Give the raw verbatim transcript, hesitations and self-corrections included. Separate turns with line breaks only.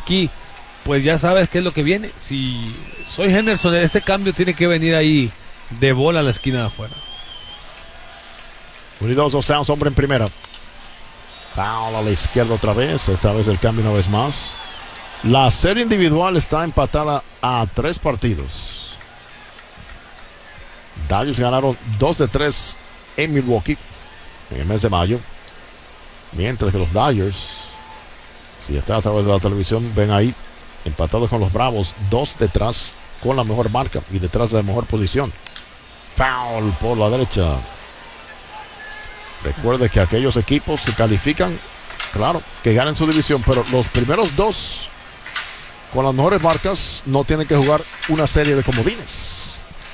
aquí, pues ya sabes qué es lo que viene. Si soy Henderson, este cambio tiene que venir ahí de bola a la esquina de afuera.
Unidos dos Sounds, hombre en primera. Foul a la izquierda otra vez. Esta vez el cambio una vez más. La serie individual está empatada a tres partidos. Dodgers ganaron dos de tres en Milwaukee en el mes de mayo. Mientras que los Dodgers, si está a través de la televisión, ven ahí empatados con los Bravos, dos detrás con la mejor marca y detrás de la mejor posición. Foul por la derecha. Recuerde que aquellos equipos que califican, claro, que ganen su división, pero los primeros dos con las mejores marcas no tienen que jugar una serie de comodines.